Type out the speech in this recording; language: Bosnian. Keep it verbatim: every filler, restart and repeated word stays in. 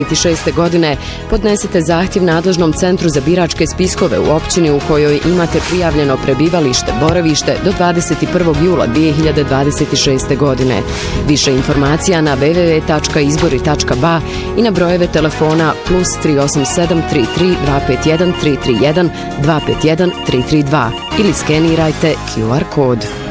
šeste. godine podnesite zahtjev nadležnom centru za biračke spiskove u općini u kojoj imate prijavljeno prebivalište, boravište do dvadeset prvog jula dvije hiljade dvadeset šeste. godine. Više informacija na w w w tačka izbori tačka b a i na brojeve telefona plus tri osam sedam tri tri dva pet jedan tri tri jedan dva pet jedan tri tri dva ili skenirajte Q R kod.